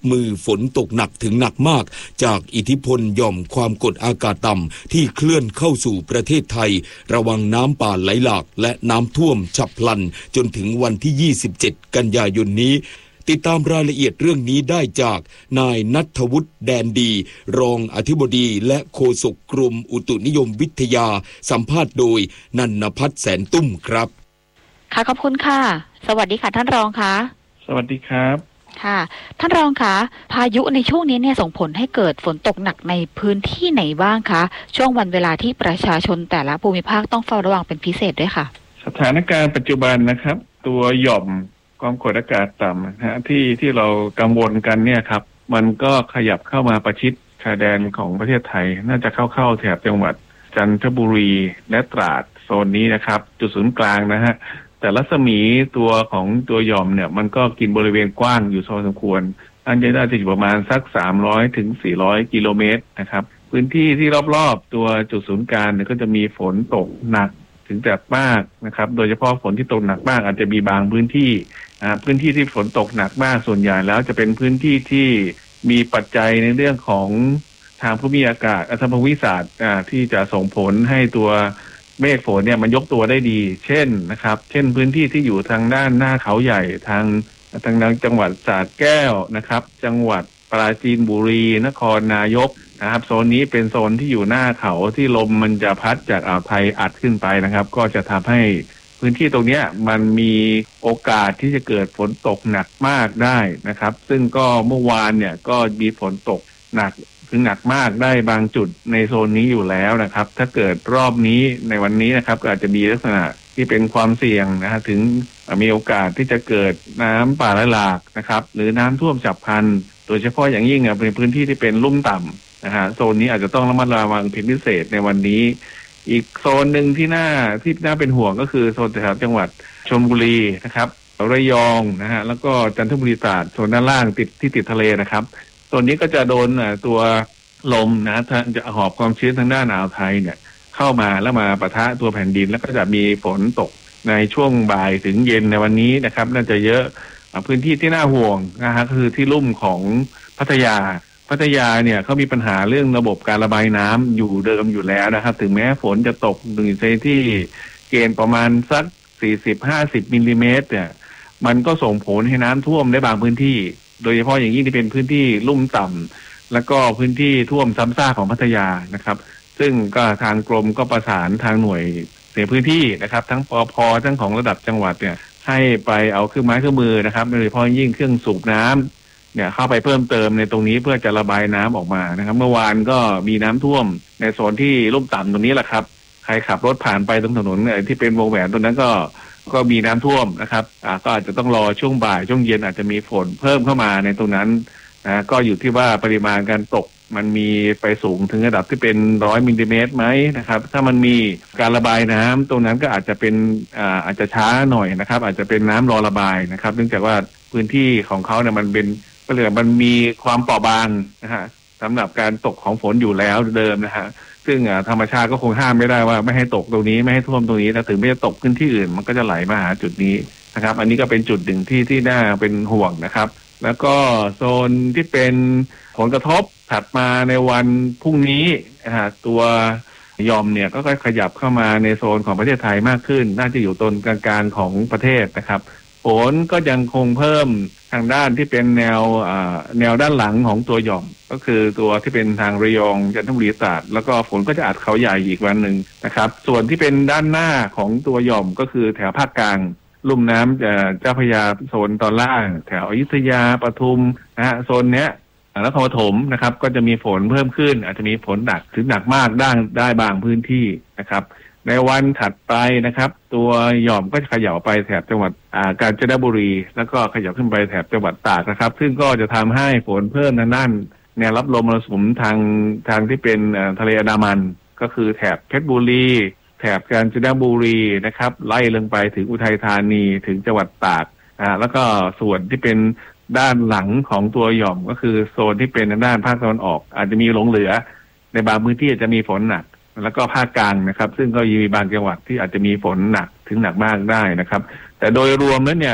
มือฝนตกหนักถึงหนักมากจากอิทธิพลหย่อมความกดอากาศต่ำที่เคลื่อนเข้าสู่ประเทศไทยระวังน้ำป่าไหลหลากและน้ำท่วมฉับพลันจนถึงวันที่27กันยายนนี้ติดตามรายละเอียดเรื่องนี้ได้จากนายณัฐวุฒิแดนดีรองอธิบดีและโฆษกกรมอุตุนิยมวิทยาสัมภาษณ์โดยนันทพัฒน์แสนตุ้มครับค่ะขอบคุณค่ะสวัสดีค่ะท่านรองค่ะสวัสดีครับค่ะท่านรองคะพายุในช่วงนี้เนี่ยส่งผลให้เกิดฝนตกหนักในพื้นที่ไหนบ้างคะช่วงวันเวลาที่ประชาชนแต่ละภูมิภาคต้องเฝ้าระวังเป็นพิเศษด้วยค่ะสถานการณ์ปัจจุบันนะครับตัวหย่อมความกดอากาศต่ำนะฮะที่เรากังวลกันเนี่ยครับมันก็ขยับเข้ามาประชิดชายแดนของประเทศไทยน่าจะเข้าแถบจังหวัดจันทบุรีและตราดโซนนี้นะครับจุดศูนย์กลางนะฮะแต่รัศมีตัวของตัวหย่อมเนี่ยมันก็กินบริเวณกว้างอยู่พอสมควรอันจะได้อยู่ประมาณสัก300ถึง400กิโลเมตรนะครับพื้นที่ที่รอบๆตัวจุดศูนย์กลางเนี่ยก็จะมีฝนตกหนักถึงแบบมากนะครับโดยเฉพาะฝนที่ตกหนักมากอาจจะมีบางพื้นที่พื้นที่ที่ฝนตกหนักมากส่วนใหญ่แล้วจะเป็นพื้นที่ที่มีปัจจัยในเรื่องของทางภูมิอากาศทางภูมิศาสตร์ที่จะส่งผลให้ตัวเมฆฝนเนี่ยมันยกตัวได้ดีเช่นนะครับเช่นพื้นที่ที่อยู่ทางด้านหน้าเขาใหญ่ทางจังหวัดสระแก้วนะครับจังหวัดปราจีนบุรีนครนายกนะครับโซนนี้เป็นโซนที่อยู่หน้าเขาที่ลมมันจะพัดจากอ่าวไทยอัดขึ้นไปนะครับก็จะทำให้พื้นที่ตรงนี้มันมีโอกาสที่จะเกิดฝนตกหนักมากได้นะครับซึ่งก็เมื่อวานเนี่ยก็มีฝนตกหนักถึงหนักมากได้บางจุดในโซนนี้อยู่แล้วนะครับถ้าเกิดรอบนี้ในวันนี้นะครับก็อาจจะมีลักษณะที่เป็นความเสี่ยงนะฮะถึงมีโอกาสที่จะเกิดน้ำป่าไหลหลากนะครับหรือน้ำท่วมฉับพลันโดยเฉพาะอย่างยิ่งเป็นพื้นที่ที่เป็นลุ่มต่ำนะฮะโซนนี้อาจจะต้องระมัดระวังเป็นพิเศษในวันนี้อีกโซนหนึ่งที่น่าเป็นห่วงก็คือโซนแถวจังหวัดชลบุรีนะครับระยองนะฮะแล้วก็จันทบุรีตราดโซนด้านล่างติดทะเลนะครับโซนนี้ก็จะโดนตัวลมนะจะหอบความชื้นทางด้านอ่าวไทยเนี่ยเข้ามาแล้วมาปะทะตัวแผ่นดินแล้วก็จะมีฝนตกในช่วงบ่ายถึงเย็นในวันนี้นะครับน่าจะเยอะพื้นที่ที่น่าห่วงนะฮะคือที่ลุ่มของพัทยาเนี่ยเขามีปัญหาเรื่องระบบการระบายน้ำอยู่เดิมอยู่แล้วนะครับถึงแม้ฝนจะตกในที่เกณฑ์ประมาณสัก40-50มิลลิเมตรเนี่ยมันก็ส่งผลให้น้ำท่วมได้บางพื้นที่โดยเฉพาะอย่างยิ่งที่เป็นพื้นที่ลุ่มต่ำแล้วก็พื้นที่ท่วมซ้ำซากของพัทยานะครับซึ่งก็ทางกรมก็ประสานทางหน่วยในพื้นที่นะครับทั้งปภ.ทั้งของระดับจังหวัดเนี่ยให้ไปเอาเครื่องไม้เครื่องมือนะครับโดยเฉพาะยิ่งเครื่องสูบน้ำเนี่ยเข้าไปเพิ่มเติมในตรงนี้เพื่อจะระบายน้ำออกมานะครับเมื่อวานก็มีน้ำท่วมในโซนที่ลุ่มต่ำตรงนี้แหละครับใครขับรถผ่านไปตรงถนนที่เป็นวงแหวนตรงนั้นก็มีน้ำท่วมนะครับก็อาจจะต้องรอช่วงบ่ายช่วงเย็นอาจจะมีฝนเพิ่มเข้ามาในตรงนั้นก็อยู่ที่ว่าปริมาณการตกมันมีไปสูงถึงระดับที่เป็น100มิลลิเมตรไหมนะครับถ้ามันมีการระบายน้ำตรงนั้นก็อาจจะเป็นอาจจะช้าหน่อยนะครับอาจจะเป็นน้ำรอระบายนะครับเนื่องจากว่าพื้นที่ของเขาเนี่ยมันมีความเปราะบางนะฮะสำหรับการตกของฝนอยู่แล้วเดิมนะฮะซึ่งธรรมชาติก็คงห้ามไม่ได้ว่าไม่ให้ตกตรงนี้ไม่ให้ท่วมตรงนี้แต่ถึงไม่จะตกขึ้นที่อื่นมันก็จะไหลมาหาจุดนี้นะครับอันนี้ก็เป็นจุดหนึ่งที่น่าเป็นห่วงนะครับแล้วก็โซนที่เป็นผลกระทบถัดมาในวันพรุ่งนี้ตัวหย่อมเนี่ยก็ขยับเข้ามาในโซนของประเทศไทยมากขึ้นน่าจะอยู่ตรงกลางๆของประเทศนะครับฝนก็ยังคงเพิ่มทางด้านที่เป็นแนวด้านหลังของตัวหย่อมก็คือตัวที่เป็นทางระยองจันทบุรีตราดแล้วก็ฝนก็จะอัดเขาใหญ่อีกวันหนึ่งนะครับส่วนที่เป็นด้านหน้าของตัวหย่อมก็คือแถวภาคกลางลุ่มน้ำเจ้าพระยาโซนตอนล่างแถวอยุธยาปทุมนะฮะโซนเนี้ยนครปฐมนะครับก็จะมีฝนเพิ่มขึ้นอาจจะมีฝนหนักถึงหนักมากได้บางพื้นที่นะครับในวันถัดไปนะครับตัวหย่อมก็จะขยับไปแถบจังหวัดกาญจนบุรีแล้วก็ขยับขึ้นไปแถบจังหวัดตากนะครับซึ่งก็จะทำให้ฝนเพิ่มนั่นแนวรับลมมรสุมทางที่เป็นทะเลอันดามันก็คือแถบเพชรบุรีแถบกาญจนบุรีนะครับไล่ลงไปถึงอุทัยธานีถึงจังหวัดตากแล้วก็ส่วนที่เป็นด้านหลังของตัวหย่อมก็คือโซนที่เป็นด้านภาคตะวันออกอาจจะมีหลงเหลือในบางพื้นที่อาจจะมีฝนหนักแล้วก็ภาคกลางนะครับซึ่งก็มีบางจังหวัดที่อาจจะมีฝนหนักถึงหนักมากได้นะครับแต่โดยรวมแล้วเนี่ย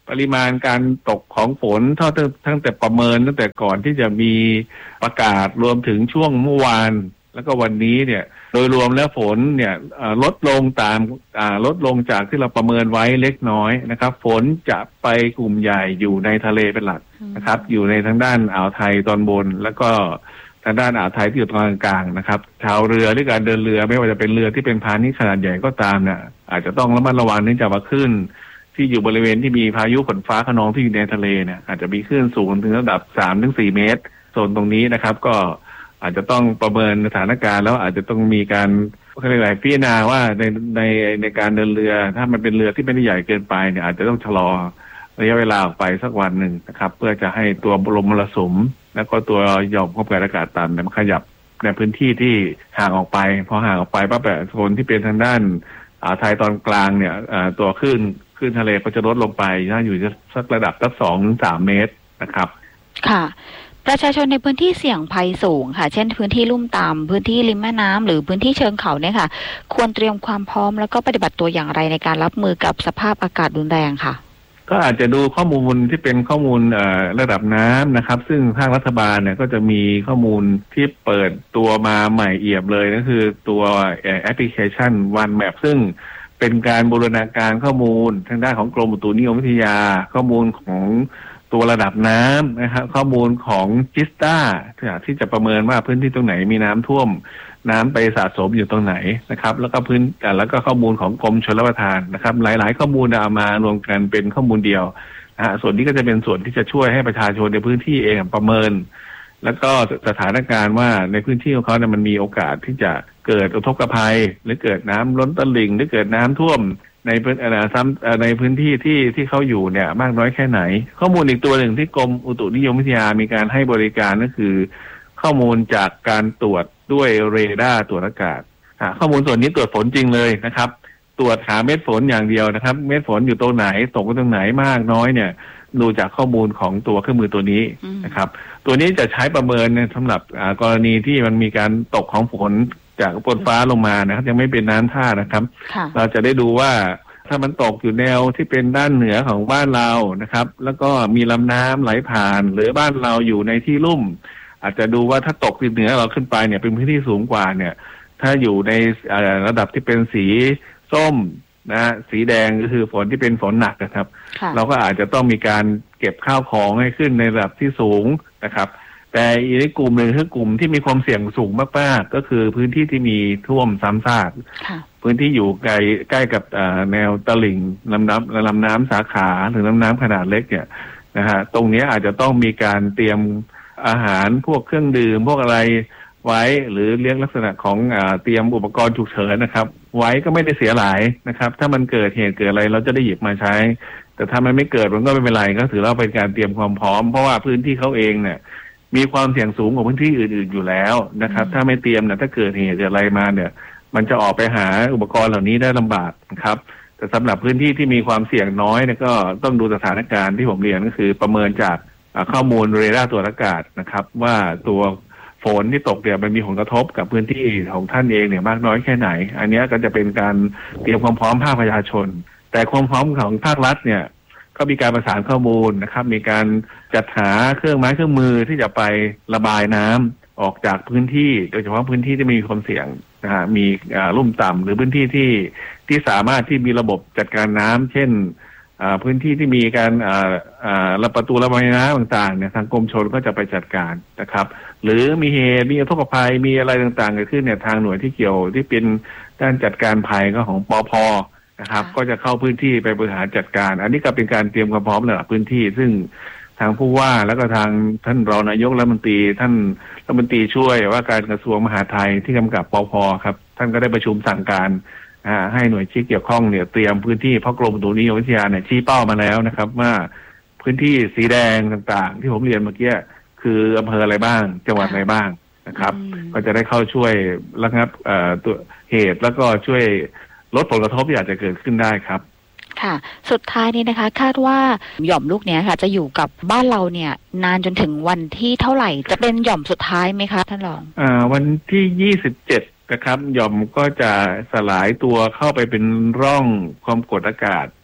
ปริมาณการตกของฝนตั้งแต่ประเมินตั้งแต่ก่อนที่จะมีประกาศรวมถึงช่วงเมื่อวานแล้วก็วันนี้เนี่ยโดยรวมแล้วฝนเนี่ยลดลงจากที่เราประเมินไว้เล็กน้อยนะครับฝนจะไปกลุ่มใหญ่อยู่ในทะเลเป็นหลักนะครับอยู่ในทางด้านอ่าวไทยตอนบนแล้วก็ทางด้านอ่าวไทยที่อยู่ตรงกลางนะครับชาวเรือหรือการเดินเรือไม่ว่าจะเป็นเรือที่เป็นพาณิชย์ขนาดใหญ่ก็ตามเนี่ยอาจจะต้องระมัดระวังเนื่องจากว่าคลื่นที่อยู่บริเวณที่มีพายุฝนฟ้าคะนองที่อยู่ในทะเลเนี่ยอาจจะมีคลื่นสูงถึงระดับ 3-4 เมตรโซนตรงนี้นะครับก็อาจจะต้องประเมินสถานการณ์แล้วอาจจะต้องมีการพิจารณาว่าในการเดินเรือถ้ามันเป็นเรือที่ไม่ได้ใหญ่เกินไปเนี่ยอาจจะต้องชะลอระยะเวลาออกไปสักวันหนึ่งนะครับเพื่อจะให้ตัวลมมรสุมแล้วก็ตัวหย่อมความกดอากาศต่ำมันขยับในพื้นที่ที่ห่างออกไปพอห่างออกไปปั๊บแบบโซนที่เป็นทางด้านอ่าวไทยตอนกลางเนี่ยตัวคลื่นทะเลก็จะลดลงไปน่าอยู่สักระดับสัก 2-3 เมตรนะครับค่ะประชาชนในพื้นที่เสี่ยงภัยสูงค่ะเช่นพื้นที่ลุ่มต่ำพื้นที่ริมแม่น้ำหรือพื้นที่เชิงเขาเนี่ยค่ะควรเตรียมความพร้อมแล้วก็ปฏิบัติตัวอย่างไรในการรับมือกับสภาพอากาศรุนแรงค่ะก็อาจจะดูข้อมูลที่เป็นข้อมูลระดับน้ำนะครับซึ่งทางรัฐบาลเนี่ยก็จะมีข้อมูลที่เปิดตัวมาใหม่เอี่ยมเลยก็คือตัวแอปพลิเคชัน One Map ซึ่งเป็นการบูรณาการข้อมูลทางด้านของกรมอุตุนิยมวิทยาข้อมูลของตัวระดับน้ำนะครับข้อมูลของจิสตาที่จะประเมินว่าพื้นที่ตรงไหนมีน้ำท่วมน้ำไปสะสมอยู่ตรงไหนนะครับแล้วก็ข้อมูลของกรมชลประทานนะครับหลายๆข้อมูลเอามารวมกันเป็นข้อมูลเดียวส่วนนี้ก็จะเป็นส่วนที่จะช่วยให้ประชาชนในพื้นที่เองประเมินแล้วก็สถานการณ์ว่าในพื้นที่ของเขาเนี่ยมันมีโอกาสที่จะเกิดอุทกภัยหรือเกิดน้ำล้นตลิ่งหรือเกิดน้ำท่วมในพื้นที่ที่เขาอยู่เนี่ยมากน้อยแค่ไหนข้อมูลอีกตัวหนึ่งที่กรมอุตุนิยมวิทยามีการให้บริการก็คือข้อมูลจากการตรวจด้วยเรดาร์ตรวจอากาศข้อมูลส่วนนี้ตรวจฝนจริงเลยนะครับตรวจหาเม็ดฝนอย่างเดียวนะครับเม็ดฝนอยู่ตรงไหนตกตรงไหนมากน้อยเนี่ยดูจากข้อมูลของตัวเครื่องมือตัวนี้นะครับตัวนี้จะใช้ประเมินสำหรับกรณีที่มันมีการตกของฝนจากบนฟ้าลงมานะครับยังไม่เป็นน้ำท่านะครับเราจะได้ดูว่าถ้ามันตกอยู่แนวที่เป็นด้านเหนือของบ้านเรานะครับแล้วก็มีลำน้ำไหลผ่านหรือบ้านเราอยู่ในที่ลุ่มอาจจะดูว่าถ้าตกติดเหนือเราขึ้นไปเนี่ยเป็นพื้นที่สูงกว่าเนี่ยถ้าอยู่ในระดับที่เป็นสีส้มนะสีแดงก็คือฝนที่เป็นฝนหนักนะครับเราก็อาจจะต้องมีการเก็บข้าวของให้ขึ้นในระดับที่สูงนะครับแต่อีกกลุ่มหนึ่งคือกลุ่มที่มีความเสี่ยงสูงมากๆก็คือพื้นที่ที่มีท่วมซ้ำซากพื้นที่อยู่ใกล้กับแนวตลิ่งลำน้ำสาขาหรือลำน้ำขนาดเล็กเนี่ยนะฮะตรงนี้อาจจะต้องมีการเตรียมอาหารพวกเครื่องดื่มพวกอะไรไว้หรือเลี้ยงลักษณะของเตรียมอุปกรณ์ฉุกเฉินนะครับไว้ก็ไม่ได้เสียหลายนะครับถ้ามันเกิดเหตุเกิดอะไรเราจะได้หยิบมาใช้แต่ถ้ามันไม่เกิดมันก็ไม่เป็นไรก็ถือว่าเป็นการเตรียมความพร้อมเพราะว่าพื้นที่เขาเองเนี่ยมีความเสี่ยงสูงกว่าพื้นที่อื่นๆอยู่แล้วนะครับถ้าไม่เตรียมเนี่ยถ้าเกิดเหตุอะไรมาเนี่ยมันจะออกไปหาอุปกรณ์เหล่านี้ได้ลำบากนะครับแต่สำหรับพื้นที่ที่มีความเสี่ยงน้อยเนี่ยก็ต้องดูสถานการณ์ที่ผมเรียนก็คือประเมินจากข้อมูลเรดาร์ตรวจอากาศนะครับว่าตัวฝนที่ตกเนี่ยมันมีผลกระทบกับพื้นที่ของท่านเองเนี่ยมากน้อยแค่ไหนอันนี้ก็จะเป็นการเตรียมความพร้อมภาคประชาชนแต่ความพร้อมของภาครัฐเนี่ยก็มีการประสานข้อมูลนะครับมีการจัดหาเครื่องมือที่จะไประบายน้ำออกจากพื้นที่โดยเฉพาะพื้นที่ที่มีความเสี่ยงนะฮะมีลุ่มต่ำหรือพื้นที่ที่สามารถที่มีระบบจัดการน้ำเช่นพื้นที่ที่มีการประตูระบายน้ำต่างๆเนี่ยทางกรมชลก็จะไปจัดการนะครับหรือมีเหตุมีอุทกภัยมีอะไรต่างๆเกิดขึ้นเนี่ยทางหน่วยที่เกี่ยวที่เป็นด้านจัดการภัยก็ของปภ.นะครับก็จะเข้าพื้นที่ไปบริหารจัดการอันนี้ก็เป็นการเตรียมความพร้อมระดับพื้นที่ซึ่งทางผู้ว่าแล้วก็ทางท่านรองนายกรัฐมนตรีท่านรัฐมนตรีช่วยว่าการกระทรวงมหาดไทยที่กำกับปภ.ครับท่านก็ได้ประชุมสั่งการให้หน่วยที่เกี่ยวข้องเนี่ยเตรียมพื้นที่เพราะกรมอุตุนิยมวิทยาเนี่ยชี้เป้ามาแล้วนะครับว่าพื้นที่สีแดงต่างๆที่ผมเรียนเมื่อกี้คืออำเภออะไรบ้างจังหวัดอะไรบ้างนะครับก็จะได้เข้าช่วยระงับตัวเหตุแล้วก็ช่วยลดผลกระทบที่อาจจะเกิดขึ้นได้ครับค่ะสุดท้ายนี้นะคะคาดว่าหย่อมลูกเนี้ยค่ะจะอยู่กับบ้านเราเนี่ยนานจนถึงวันที่เท่าไหร่จะเป็นหย่อมสุดท้ายไหมคะท่านรองวันที่27นะครับหย่อมก็จะสลายตัวเข้าไปเป็นร่องความกดอากาศ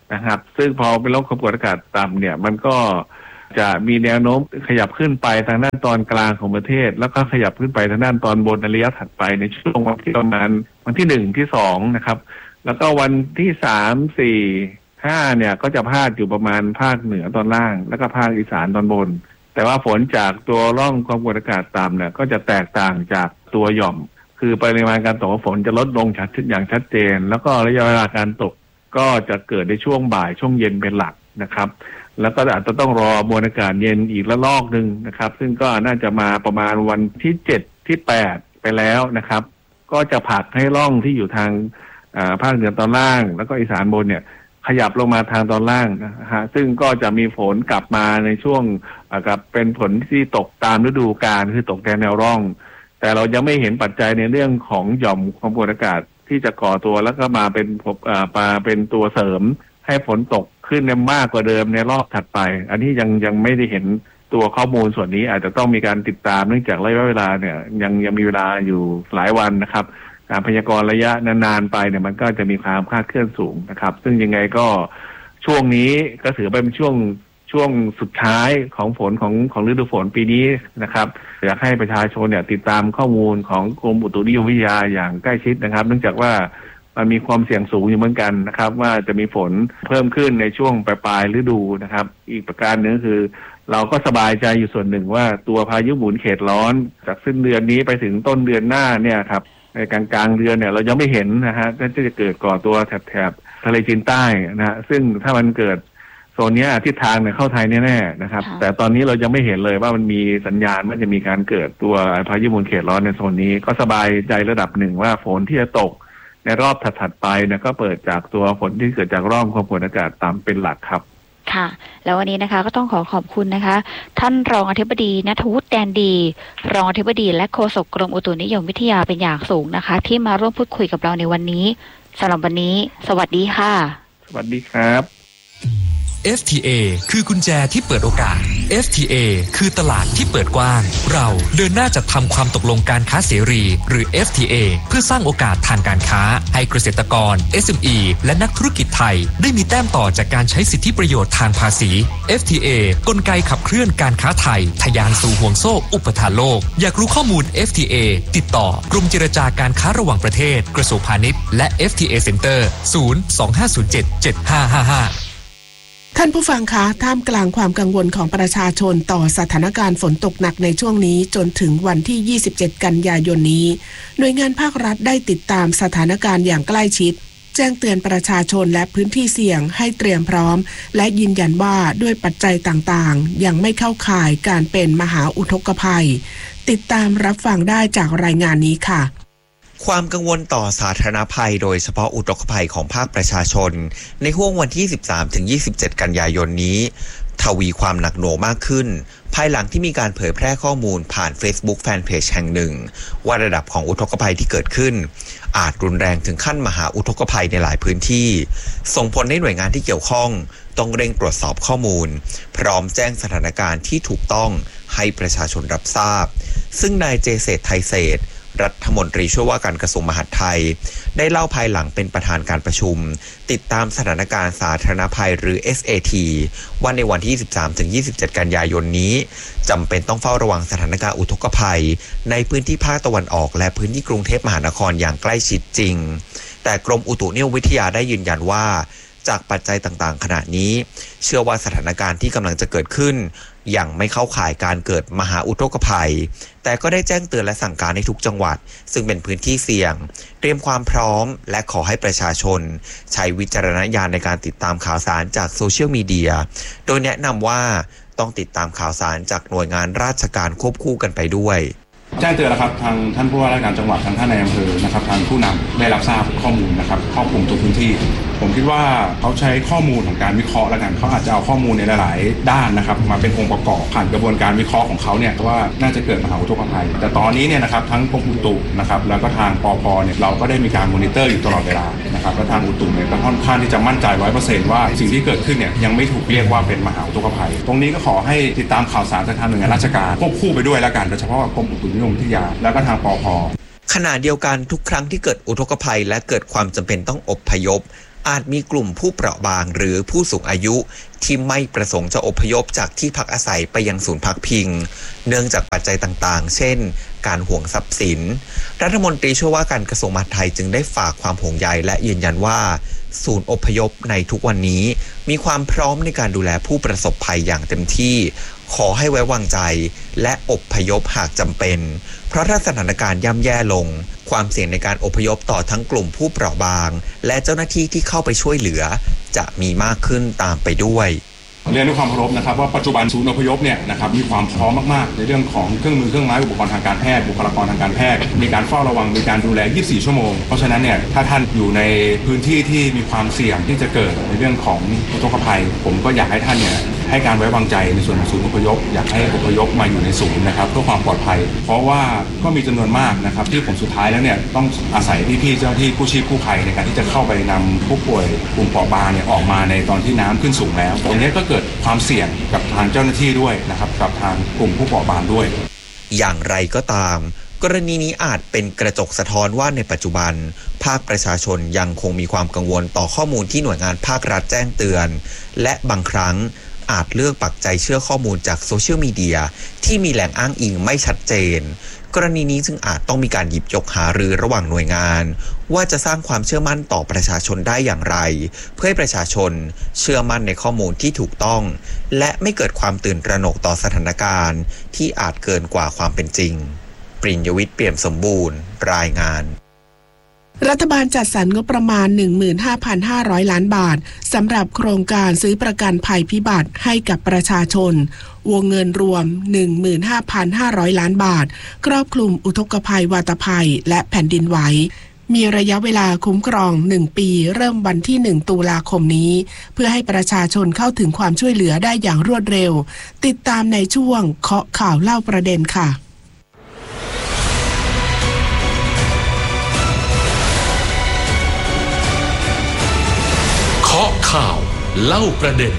นะครับซึ่งพอเป็นร่องความกดอากาศต่ำเนี่ยมันก็จะมีแนวโน้มขยับขึ้นไปทางด้านตอนกลางของประเทศแล้วก็ขยับขึ้นไปทางด้านตอนบนในระยะถัดไปในช่วงวันที่ประมาณวันที่1ที่2นะครับแล้วก็วันที่3 4 5เนี่ยก็จะพาดอยู่ประมาณภาคเหนือตอนล่างแล้วก็ภาคอีสานตอนบนแต่ว่าฝนจากตัวร่องความกดอากาศต่ำเนี่ยก็จะแตกต่างจากตัวหย่อมคือปริมาณการตกของฝนจะลดลงอย่างชัดเจนแล้วก็ระยะเวลาการตกก็จะเกิดในช่วงบ่ายช่วงเย็นเป็นหลักนะครับแล้วก็อาจจะต้องรอมวลอากาศเย็นอีกระลอกนึงนะครับซึ่งก็น่าจะมาประมาณวันที่7ที่8ไปแล้วนะครับก็จะผลักให้ร่องที่อยู่ทางภาคเหนือตอนล่างแล้วก็อีสานบนเนี่ยขยับลงมาทางตอนล่างนะฮะซึ่งก็จะมีฝนกลับมาในช่วงกับเป็นฝนที่ตกตามฤดูกาลคือตกแนวร่องแต่เรายังไม่เห็นปัจจัยในเรื่องของหย่อมความกดอากาศที่จะก่อตัวแล้วก็มาเป็นตัวเสริมให้ฝนตกขึ้นมากกว่าเดิมในรอบถัดไปอันนี้ยังไม่ได้เห็นตัวข้อมูลส่วนนี้อาจจะต้องมีการติดตามเนื่องจากระยะเวลาเนี่ยยังมีเวลาอยู่หลายวันนะครับการพยากรณ์ระยะนานๆไปเนี่ยมันก็จะมีความคลาดเคลื่อนสูงนะครับซึ่งยังไงก็ช่วงนี้ก็ถือเป็นช่วงสุดท้ายของฝนของฤดูฝนปีนี้นะครับอยากให้ประชาชนเนี่ยติดตามข้อมูลของกรมอุตุนิยมวิทยาอย่างใกล้ชิดนะครับเนื่องจากว่ามันมีความเสี่ยงสูงอยู่เหมือนกันนะครับว่าจะมีฝนเพิ่มขึ้นในช่วงปลายฤดูนะครับอีกประการหนึ่งคือเราก็สบายใจอยู่ส่วนหนึ่งว่าตัวพายุหมุนเขตร้อนจากสิ้นเดือนนี้ไปถึงต้นเดือนหน้าเนี่ยครับในกลางเดือนเนี่ยเรายังไม่เห็นนะฮะที่จะเกิดก่อตัวแถบทะเลจีนใต้นะฮะซึ่งถ้ามันเกิดโซนนี้ทิศทางเนี่ยเข้าไทยแน่ๆนะครับแต่ตอนนี้เรายังไม่เห็นเลยว่ามันมีสัญญาณว่าจะมีการเกิดตัวพายุหมุนเขตร้อนในโซนนี้ก็สบายใจระดับหนึ่งว่าฝนที่จะตกในรอบถัดๆไปเนี่ยก็เปิดจากตัวฝนที่เกิดจากร่องความกดอากาศต่ำเป็นหลักครับค่ะแล้ววันนี้นะคะก็ต้องขอบคุณนะคะท่านรองอธิบดีณัฐวุฒิแดนดีรองอธิบดีและโฆษกกรมอุตุนิยมวิทยาเป็นอย่างสูงนะคะที่มาร่วมพูดคุยกับเราในวันนี้สำหรับวันนี้สวัสดีค่ะสวัสดีครับ FTA คือกุญแจที่เปิดโอกาส FTA คือตลาดที่เปิดกว้างเราเดินหน้าจัดทำความตกลงการค้าเสรีหรือ FTA เพื่อสร้างโอกาสทางการค้าให้เกษตรกร SME และนักธุรกิจไทยได้มีแต้มต่อจากการใช้สิทธิประโยชน์ทางภาษี FTA กลไกขับเคลื่อนการค้าไทยทะยานสู่ห่วงโซ่อุปทานโลกอยากรู้ข้อมูล FTA ติดต่อกรมเจรจาการค้าระหว่างประเทศกระทรวงพาณิชย์และ FTA Center 025077555 ท่านผู้ฟังคะท่ามกลางความกังวลของประชาชนต่อสถานการณ์ฝนตกหนักในช่วงนี้จนถึงวันที่27กันยายนนี้หน่วยงานภาครัฐได้ติดตามสถานการณ์อย่างใกล้ชิดแจ้งเตือนประชาชนและพื้นที่เสี่ยงให้เตรียมพร้อมและยืนยันว่าด้วยปัจจัยต่างๆยังไม่เข้าข่ายการเป็นมหาอุทกภัยติดตามรับฟังได้จากรายงานนี้ค่ะความกังวลต่อสาธารณภัยโดยเฉพาะอุทกภัยของภาคประชาชนในห้วงวันที่ 13-27 กันยายนนี้ทวีความหนักหน่วงมากขึ้นภายหลังที่มีการเผยแพร่ข้อมูลผ่าน Facebook Fanpage แห่งหนึ่งว่าระดับของอุทกภัยที่เกิดขึ้นอาจรุนแรงถึงขั้นมหาอุทกภัยในหลายพื้นที่ส่งผลให้หน่วยงานที่เกี่ยวข้องต้องเร่งตรวจสอบข้อมูลพร้อมแจ้งสถานการณ์ที่ถูกต้องให้ประชาชนรับทราบซึ่งนายเจเศรษฐ์ไทยเศรษฐ์รัฐมนตรีช่วยว่าการกระทรวงมหาดไทยได้เล่าภายหลังเป็นประธานการประชุมติดตามสถานการณ์สาธารณภัยหรือ SAT ว่าในวันที่ 13-27 กันยายนนี้จำเป็นต้องเฝ้าระวังสถานการณ์อุทกภัยในพื้นที่ภาคตะวันออกและพื้นที่กรุงเทพมหานครอย่างใกล้ชิดจริงแต่กรมอุตุนิยมวิทยาได้ยืนยันว่าจากปัจจัยต่างๆขณะนี้เชื่อว่าสถานการณ์ที่กำลังจะเกิดขึ้นยังไม่เข้าข่ายการเกิดมหาอุทกภัยแต่ก็ได้แจ้งเตือนและสั่งการให้ทุกจังหวัดซึ่งเป็นพื้นที่เสี่ยงเตรียมความพร้อมและขอให้ประชาชนใช้วิจารณญาณในการติดตามข่าวสารจากโซเชียลมีเดียโดยแนะนำว่าต้องติดตามข่าวสารจากหน่วยงานราชการควบคู่กันไปด้วยแจ้งเตือนแล้วครับทางท่านผู้ว่าราชการจังหวัดทางท่านนายอำเภอนะครับทางผู้นำได้รับทราบข้อมูลนะครับครอบคลุมทุกพื้นที่ผมคิดว่าเขาใช้ข้อมูลของการวิเคราะห์แล้วกันเขาอาจจะเอาข้อมูลในหลายๆด้านนะครับมาเป็นองค์ประกอบผ่านกระบวนการวิเคราะห์ของเขาเนี่ยว่าน่าจะเกิดมหาอุทกภัยแต่ตอนนี้เนี่ยนะครับทั้งกรมอุตุนะครับแล้วก็ทางปภเนี่ยเราก็ได้มีการมอนิเตอร์อยู่ตลอดเวลานะครับและทางอุตุเนี่ยก็ค่อนข้างที่จะมั่นใจ 100% ว่าสิ่งที่เกิดขึ้นเนี่ยยังไม่ถูกเรียกว่าเป็นมหาอุทกภัยตรงนี้ก็ขอให้ติดตามข่าวสารจากทางหน่วยงานราชการควบคู่ไปด้วยแล้วกันโดยเฉพาะกรมอุตุนิยมวิทยาแล้วก็ทางปภ. ขณะเดียวกันทุกครั้งที่เกิดอุทกภัยและเกิดความจำเป็นต้องอพยพอาจมีกลุ่มผู้เปราะบางหรือผู้สูงอายุที่ไม่ประสงค์จะอพยพจากที่พักอาศัยไปยังศูนย์พักพิงเนื่องจากปัจจัยต่างๆเช่นการห่วงทรัพย์สินรัฐมนตรีช่วยว่าการกระทรวงมหาดไทยจึงได้ฝากความห่วงใยและยืนยันว่าศูนย์อพยพในทุกวันนี้มีความพร้อมในการดูแลผู้ประสบภัยอย่างเต็มที่ขอให้ไว้วางใจและอพยพหากจำเป็นเพราะถ้าสถานการณ์ย่ำแย่ลงความเสี่ยงในการอพยพต่อทั้งกลุ่มผู้เปราะบางและเจ้าหน้าที่ที่เข้าไปช่วยเหลือจะมีมากขึ้นตามไปด้วยเรียนด้วยความเคารพนะครับว่าปัจจุบันศูนย์อพยพเนี่ยนะครับมีความพร้อมมากๆในเรื่องของเครื่องมือเครื่องไม้อุปกรณ์ทางการแพทย์บุคลากรทางการแพทย์มีการเฝ้าระวังมีการดูแล24ชั่วโมงเพราะฉะนั้นเนี่ยถ้าท่านอยู่ในพื้นที่ที่มีความเสี่ยงที่จะเกิดในเรื่องของอุทกภัยผมก็อยากให้ท่านเนี่ยให้การไว้วางใจในส่วนของศูนย์อพยพอยากให้อพยพมาอยู่ในศูนย์นะครับเพื่อความปลอดภัยเพราะว่าก็มีจำนวนมากนะครับที่ผมสุดท้ายแล้วเนี่ยต้องอาศัยพี่ๆเจ้าหน้าที่กู้ชีพกู้ภัยในการที่จะเข้าไปนำผู้ป่วยกลุ่มเปราะบางเนี่ยออกมาในตอนที่น้ำขึ้นสูงแล้วตรงนี้ก็เกิดความเสี่ยงกับทางเจ้าหน้าที่ด้วยนะครับกับทางกลุ่มผู้เปราะบางด้วยอย่างไรก็ตามกรณีนี้อาจเป็นกระจกสะท้อนว่าในปัจจุบันภาคประชาชนยังคงมีความกังวลต่อข้อมูลที่หน่วยงานภาครัฐแจ้งเตือนและบางครั้งอาจเลือกปักใจเชื่อข้อมูลจากโซเชียลมีเดียที่มีแหล่งอ้างอิงไม่ชัดเจนกรณีนี้จึงอาจต้องมีการหยิบยกหารือระหว่างหน่วยงานว่าจะสร้างความเชื่อมั่นต่อประชาชนได้อย่างไรเพื่อให้ประชาชนเชื่อมั่นในข้อมูลที่ถูกต้องและไม่เกิดความตื่นตระหนกต่อสถานการณ์ที่อาจเกินกว่าความเป็นจริงปริญญวิทย์เปี่ยมสมบูรณ์รายงานรัฐบาลจัดสรรงบประมาณ 15,500 ล้านบาทสำหรับโครงการซื้อประกันภัยพิบัติให้กับประชาชนวงเงินรวม 15,500 ล้านบาทครอบคลุมอุทกภัยวาตภัยและแผ่นดินไหวมีระยะเวลาคุ้มครอง1ปีเริ่มวันที่1ตุลาคมนี้เพื่อให้ประชาชนเข้าถึงความช่วยเหลือได้อย่างรวดเร็วติดตามในช่วงเคาะข่าวเล่าประเด็นค่ะเคาะข่าวเล่าประเด็น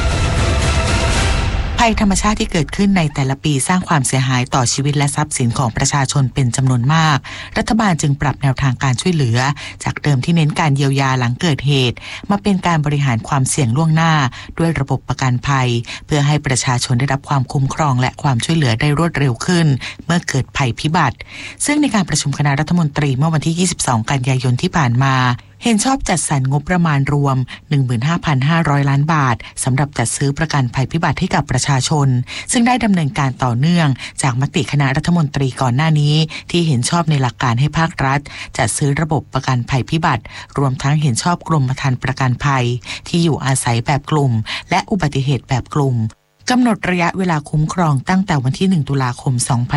ภัยธรรมชาติที่เกิดขึ้นในแต่ละปีสร้างความเสียหายต่อชีวิตและทรัพย์สินของประชาชนเป็นจำนวนมากรัฐบาลจึงปรับแนวทางการช่วยเหลือจากเดิมที่เน้นการเยียวยาหลังเกิดเหตุมาเป็นการบริหารความเสี่ยงล่วงหน้าด้วยระบบประกันภัยเพื่อให้ประชาชนได้รับความคุ้มครองและความช่วยเหลือได้รวดเร็วขึ้นเมื่อเกิดภัยพิบัติซึ่งในการประชุมคณะรัฐมนตรีเมื่อวันที่22กันยายนที่ผ่านมาเห็นชอบจัดสรรงบประมาณรวม 15,500 ล้านบาทสำหรับจัดซื้อประกันภัยพิบัติให้กับประชาชนซึ่งได้ดำเนินการต่อเนื่องจากมติคณะรัฐมนตรีก่อนหน้านี้ที่เห็นชอบในหลักการให้ภาครัฐจัดซื้อระบบประกันภัยพิบัติรวมทั้งเห็นชอบกรมธรรม์ประกันภัยที่อยู่อาศัยแบบกลุ่มและอุบัติเหตุแบบกลุ่มกำหนดระยะเวลาคุ้มครองตั้งแต่วันที่1ตุลาคม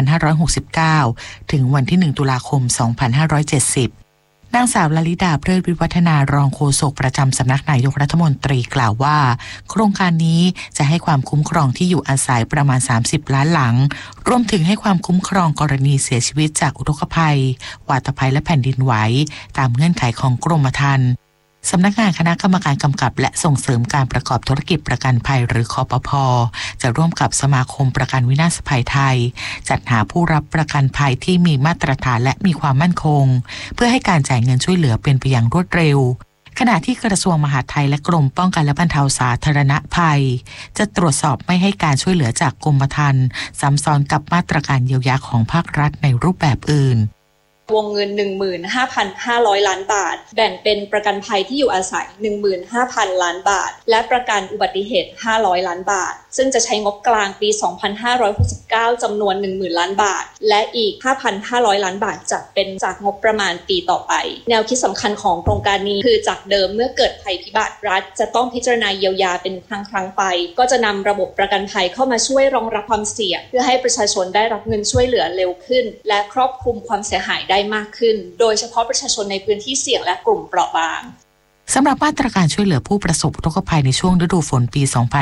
2569ถึงวันที่1ตุลาคม2570นางสาวลลิดาเพลิดวิวัฒนารองโฆษกประจำสำนักนายกรัฐมนตรีกล่าวว่าโครงการนี้จะให้ความคุ้มครองที่อยู่อาศัยประมาณ30ล้านหลังรวมถึงให้ความคุ้มครองกรณีเสียชีวิตจากอุทกภัยวาตภัยและแผ่นดินไหวตามเงื่อนไขของกรมธรรม์สำนักงานคณะกรรมการกำกับและส่งเสริมการประกอบธุรกิจประกันภัยหรือคปภ.จะร่วมกับสมาคมประกันวินาศภัยไทยจัดหาผู้รับประกันภัยที่มีมาตรฐานและมีความมั่นคงเพื่อให้การจ่ายเงินช่วยเหลือเป็นไปอย่างรวดเร็วขณะที่กระทรวงมหาดไทยและกรมป้องกันและบรรเทาสาธารณภัยจะตรวจสอบไม่ให้การช่วยเหลือจากกรมธรรม์ซ้ำซ้อนกับมาตรการเยียวยาของภาครัฐในรูปแบบอื่นวงเงิน 15,500 ล้านบาทแบ่งเป็นประกันภัยที่อยู่อาศัย 15,000 ล้านบาทและประกันอุบัติเหตุ500ล้านบาทซึ่งจะใช้งบกลางปี2569จำนวน 10,000 ล้านบาทและอีก 5,500 ล้านบาทจะเป็นจากงบประมาณปีต่อไปแนวคิดสำคัญของโครงการนี้คือจากเดิมเมื่อเกิดภัยพิบัติรัฐจะต้องพิจารณาเยียวยาเป็นครั้งไปก็จะนำระบบประกันภัยเข้ามาช่วยรองรับความเสี่ยงเพื่อให้ประชาชนได้รับเงินช่วยเหลือเร็วขึ้นและครอบคลุมความเสียหายได้มากขึ้นโดยเฉพาะประชาชนในพื้นที่เสี่ยงและกลุ่มเปราะบางสำหรับมาตรการช่วยเหลือผู้ประสบอุทกภัยในช่วงฤดูฝนปี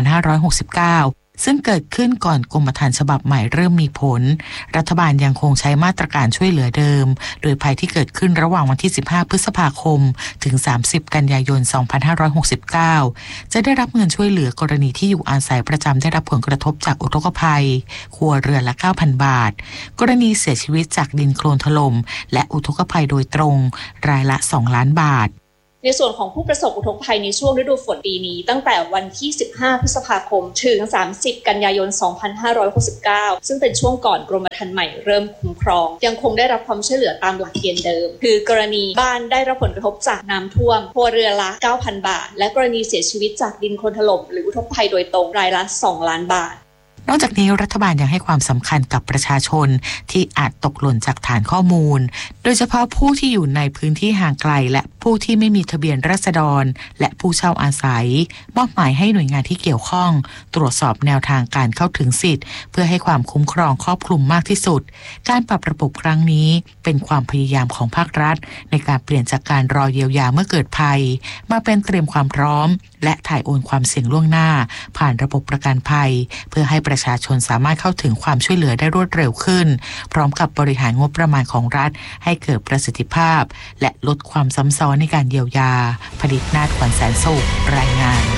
2569 ซึ่งเกิดขึ้นก่อนกรมธรรม์ฉบับใหม่เริ่มมีผลรัฐบาลยังคงใช้มาตรการช่วยเหลือเดิมโดยภัยที่เกิดขึ้นระหว่างวันที่ 15 พฤษภาคมถึง 30 กันยายน 2569 จะได้รับเงินช่วยเหลือกรณีที่อยู่อาศัยประจำได้รับผลกระทบจากอุทกภัยครัวเรือนละ 9,000 บาทกรณีเสียชีวิตจากดินโคลนถล่มและอุทกภัยโดยตรงรายละ 2 ล้านบาทในส่วนของผู้ประสบอุทกภัยในช่วงฤดูฝนปีนี้ตั้งแต่วันที่15พฤษภาคมถึง30กันยายน2569ซึ่งเป็นช่วงก่อนกรมธรรม์ใหม่เริ่มคุ้มครองยังคงได้รับความช่วยเหลือตามหลักเกณฑ์เดิมคือกรณีบ้านได้รับผลกระทบจากน้ำท่วมครัวเรือนละ 9,000 บาทและกรณีเสียชีวิตจากดินโคลนถล่มหรืออุทกภัยโดยตรงรายละ2 ล้านบาทนอกจากนี้รัฐบาลยังให้ความสำคัญกับประชาชนที่อาจตกหล่นจากฐานข้อมูลโดยเฉพาะผู้ที่อยู่ในพื้นที่ห่างไกลและผู้ที่ไม่มีทะเบียนราษฎรและผู้เช่าอาศัยมอบหมายให้หน่วยงานที่เกี่ยวข้องตรวจสอบแนวทางการเข้าถึงสิทธิ์เพื่อให้ความคุ้มครองครอบคลุมมากที่สุดการปรับระบบครั้งนี้เป็นความพยายามของภาครัฐในการเปลี่ยนจากการรอเยียวยาเมื่อเกิดภัยมาเป็นเตรียมความพร้อมและถ่ายโอนความเสี่ยงล่วงหน้าผ่านระบบประกันภัยเพื่อให้ประชาชนสามารถเข้าถึงความช่วยเหลือได้รวดเร็วขึ้นพร้อมกับบริหารงบประมาณของรัฐให้เกิดประสิทธิภาพและลดความซ้ำซ้อนในการเยียวยาผลิตนาถ ขวัญแสนสุขรายงาน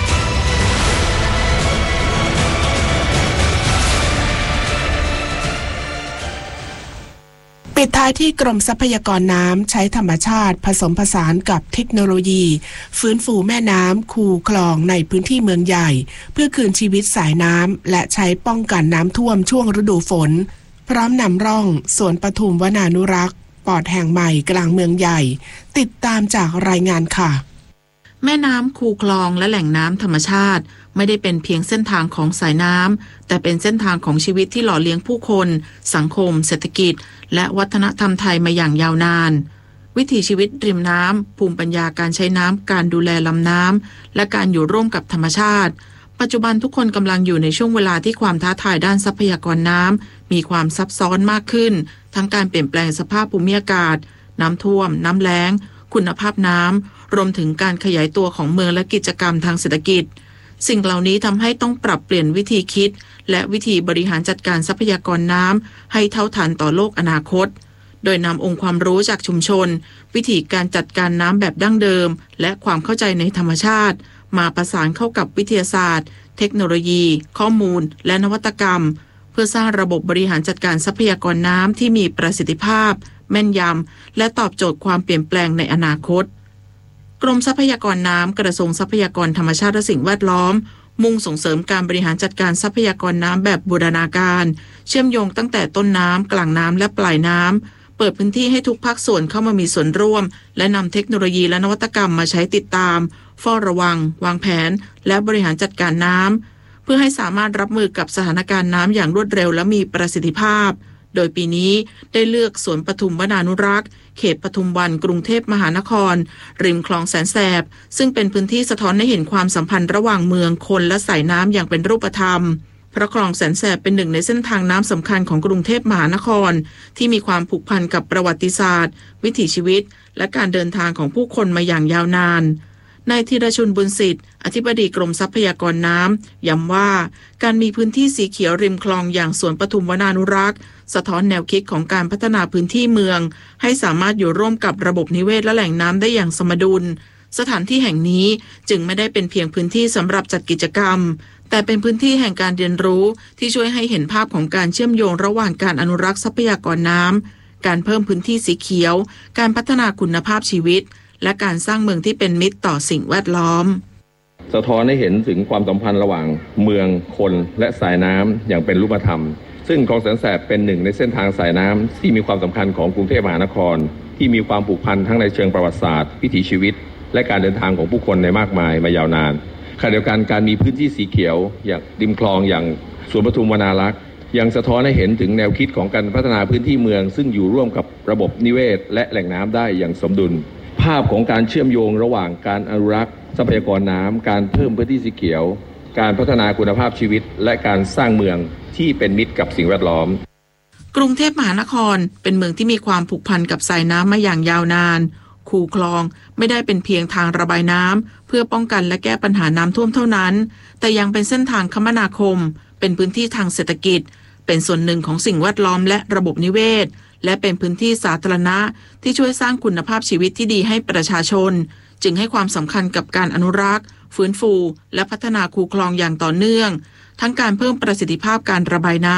ปิดท้ายที่กรมทรัพยากรน้ำใช้ธรรมชาติผสมผสานกับเทคโนโลยีฟื้นฟูแม่น้ำคูคลองในพื้นที่เมืองใหญ่เพื่อคืนชีวิตสายน้ำและใช้ป้องกันน้ำท่วมช่วงฤดูฝนพร้อมนำร่องสวนปทุมวนานุรักษ์ปอดแห่งใหม่กลางเมืองใหญ่ติดตามจากรายงานค่ะแม่น้ำคูคลองและแหล่งน้ำธรรมชาติไม่ได้เป็นเพียงเส้นทางของสายน้ำแต่เป็นเส้นทางของชีวิตที่หล่อเลี้ยงผู้คนสังคมเศรษฐกิจและวัฒนธรรมไทยมาอย่างยาวนานวิถีชีวิตริมน้ำภูมิปัญญาการใช้น้ำการดูแลลำน้ำและการอยู่ร่วมกับธรรมชาติปัจจุบันทุกคนกำลังอยู่ในช่วงเวลาที่ความท้าทายด้านทรัพยากรน้ำมีความซับซ้อนมากขึ้นทั้งการเปลี่ยนแปลงสภาพภูมิอากาศน้ำท่วมน้ำแล้งคุณภาพน้ำรวมถึงการขยายตัวของเมืองและกิจกรรมทางเศรษฐกิจสิ่งเหล่านี้ทำให้ต้องปรับเปลี่ยนวิธีคิดและวิธีบริหารจัดการทรัพยากรน้ำให้เท่าทันต่อโลกอนาคตโดยนำองค์ความรู้จากชุมชนวิธีการจัดการน้ำแบบดั้งเดิมและความเข้าใจในธรรมชาติมาประสานเข้ากับวิทยาศาสตร์เทคโนโลยีข้อมูลและนวัตกรรมเพื่อสร้างระบบบริหารจัดการทรัพยากรน้ำที่มีประสิทธิภาพแม่นยำและตอบโจทย์ความเปลี่ยนแปลงในอนาคตกรมทรัพยากรน้ำกระทรวงทรัพยากรธรรมชาติและสิ่งแวดล้อมมุ่งส่งเสริมการบริหารจัดการทรัพยากรน้ำแบบบูรณาการเชื่อมโยงตั้งแต่ต้นน้ำกลางน้ำและปลายน้ำเปิดพื้นที่ให้ทุกภาคส่วนเข้ามามีส่วนร่วมและนำเทคโนโลยีและนวัตกรรมมาใช้ติดตามเฝ้าระวังวางแผนและบริหารจัดการน้ำเพื่อให้สามารถรับมือกับสถานการณ์น้ำอย่างรวดเร็วและมีประสิทธิภาพโดยปีนี้ได้เลือกสวนปทุมวนานุรักษ์เขตปทุมวันกรุงเทพมหานครริมคลองแสนแสบซึ่งเป็นพื้นที่สะท้อนให้เห็นความสัมพันธ์ระหว่างเมืองคนและสายน้ำอย่างเป็นรูปธรรมเพราะคลองแสนแสบเป็นหนึ่งในเส้นทางน้ำสำคัญของกรุงเทพมหานครที่มีความผูกพันกับประวัติศาสตร์วิถีชีวิตและการเดินทางของผู้คนมาอย่างยาวนานนายธีรชุนบุญสิทธิ์อธิบดีกรมทรัพยากรน้ำย้ำว่าการมีพื้นที่สีเขียวริมคลองอย่างสวนปทุมวนานุรักษ์สะท้อนแนวคิดของการพัฒนาพื้นที่เมืองให้สามารถอยู่ร่วมกับระบบนิเวศและแหล่งน้ำได้อย่างสมดุลสถานที่แห่งนี้จึงไม่ได้เป็นเพียงพื้นที่สำหรับจัดกิจกรรมแต่เป็นพื้นที่แห่งการเรียนรู้ที่ช่วยให้เห็นภาพของการเชื่อมโยงระหว่างการอนุรักษ์ทรัพยากรน้ำการเพิ่มพื้นที่สีเขียวการพัฒนาคุณภาพชีวิตและการสร้างเมืองที่เป็นมิตรต่อสิ่งแวดล้อมสะท้อนให้เห็นถึงความสัมพันธ์ระหว่างเมืองคนและสายน้ำอย่างเป็นรูปธรรมซึ่งคลองแสนแสบเป็นหนึ่งในเส้นทางสายน้ำที่มีความสำคัญของกรุงเทพมหานครที่มีความผูกพันทั้งในเชิงประวัติศาสตร์วิถีชีวิตและการเดินทางของผู้คนในมากมายมายาวนานขณะเดียวกันการมีพื้นที่สีเขียวอย่างริมคลองอย่างสวนปทุมวนารักษ์ยังสะท้อนให้เห็นถึงแนวคิดของการพัฒนาพื้นที่เมืองซึ่งอยู่ร่วมกับระบบนิเวศและแหล่งน้ำได้อย่างสมดุลภาพของการเชื่อมโยงระหว่างการอนุรักษ์ทรัพยากรน้ำการเพิ่มพื้นที่สีเขียวการพัฒนาคุณภาพชีวิตและการสร้างเมืองที่เป็นมิตรกับสิ่งแวดล้อมกรุงเทพมหานครเป็นเมืองที่มีความผูกพันกับสายน้ำมาอย่างยาวนานคูคลองไม่ได้เป็นเพียงทางระบายน้ำเพื่อป้องกันและแก้ปัญหาน้ำท่วมเท่านั้นแต่ยังเป็นเส้นทางคมนาคมเป็นพื้นที่ทางเศรษฐกิจเป็นส่วนหนึ่งของสิ่งแวดล้อมและระบบนิเวศและเป็นพื้นที่สาธารณะที่ช่วยสร้างคุณภาพชีวิตที่ดีให้ประชาชนจึงให้ความสำคัญกับการอนุรักษ์ฟื้นฟูและพัฒนาคูคลองอย่างต่อเนื่องทั้งการเพิ่มประสิทธิภาพการระบายน้ำ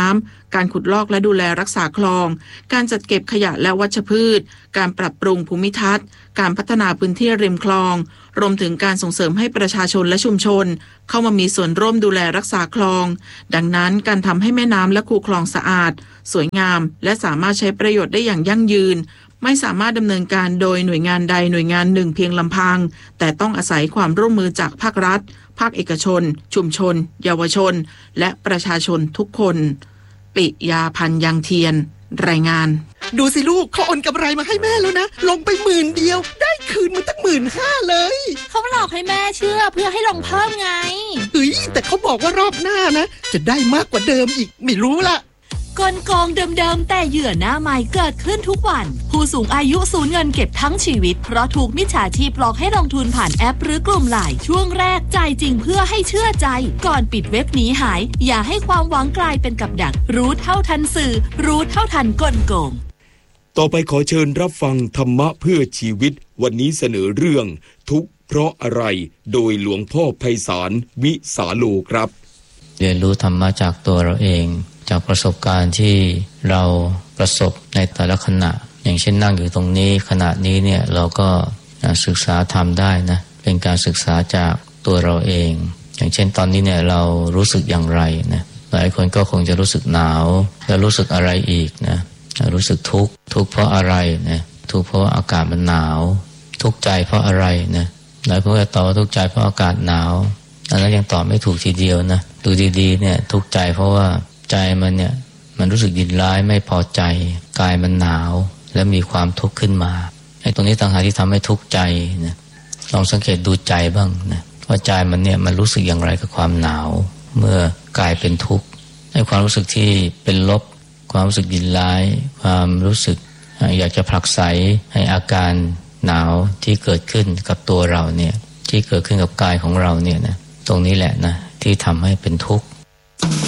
การขุดลอกและดูแลรักษาคลองการจัดเก็บขยะและวัชพืชการปรับปรุงภูมิทัศน์การพัฒนาพื้นที่ริมคลองรวมถึงการส่งเสริมให้ประชาชนและชุมชนเข้ามามีส่วนร่วมดูแลรักษาคลองดังนั้นการทำให้แม่น้ำและคูคลองสะอาดสวยงามและสามารถใช้ประโยชน์ได้อย่างยั่งยืนไม่สามารถดำเนินการโดยหน่วยงานใดหน่วยงานหนึ่งเพียงลำพังแต่ต้องอาศัยความร่วมมือจากภาครัฐภาคเอกชนชุมชนเยาวชนและประชาชนทุกคนปิยาพันธ์ยังเทียนรายงานดูสิลูกเขาโอนกำไรมาให้แม่แล้วนะลงไป10,000เดียวได้คืนมาตั้ง15,000เลยเขาหลอกให้แม่เชื่อเพื่อให้ลงเพิ่มไงแต่เขาบอกว่ารอบหน้านะจะได้มากกว่าเดิมอีกไม่รู้ละกลโกงเดิมๆแต่เหยื่อหน้าใหม่เกิดขึ้นทุกวันผู้สูงอายุสูญเงินเก็บทั้งชีวิตเพราะถูกมิจฉาชีพหลอกให้ลงทุนผ่านแอปหรือกลุ่มไลน์ช่วงแรกจ่ายจริงเพื่อให้เชื่อใจก่อนปิดเว็บหนีหายอย่าให้ความหวังกลายเป็นกับดักรู้เท่าทันสื่อรู้เท่าทันกลโกงต่อไปขอเชิญรับฟังธรรมะเพื่อชีวิตวันนี้เสนอเรื่องทุกข์เพราะอะไรโดยหลวงพ่อไพศาลวิสาโลครับเรียนรู้ธรรมะจากตัวเราเองจากประสบการณ์ที่เราประสบในแต่ละขณะอย่างเช่นนั่งอยู่ตรงนี้ขณะนี้เนี่ยเราก็ศึกษาธรรมได้นะเป็นการศึกษาจากตัวเราเองอย่างเช่นตอนนี้เนี่ยเรารู้สึกอย่างไรนะหลายคนก็คงจะรู้สึกหนาวแล้วรู้สึกอะไรอีกนะรู้สึกทุกข์เพราะอะไรนะทุกข์เพราะอากาศมันหนาวทุกข์ใจเพราะอะไรนะหลายคนก็ตอบว่าทุกข์ใจเพราะอากาศหนาวอันนั้นยังตอบไม่ถูกทีเดียวนะดูดีๆเนี่ยทุกข์ใจเพราะว่าใจมันเนี่ยมันรู้สึกยินร้ายไม่พอใจกายมันหนาวและมีความทุกข์ขึ้นมาไอ้ตรงนี้ต่างหากที่ทำให้ทุกข์ใจนะลองสังเกตดูใจบ้างนะว่าใจมันเนี่ยมันรู้สึกอย่างไรกับความหนาวเมื่อกายเป็นทุกข์ไอ้ความรู้สึกที่เป็นลบความรู้สึกยินร้ายความรู้สึกอยากจะผลักไสให้อาการหนาวที่เกิดขึ้นกับตัวเราเนี่ยที่เกิดขึ้นกับกายของเราเนี่ยนะตรงนี้แหละนะที่ทำให้เป็นทุกข์